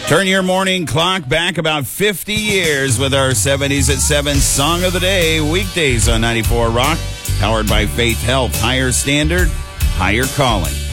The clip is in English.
Turn your morning clock back about 50 years with our 70s at 7 Song of the Day, weekdays on 94 Rock, powered by Faith Health, higher standard, higher calling.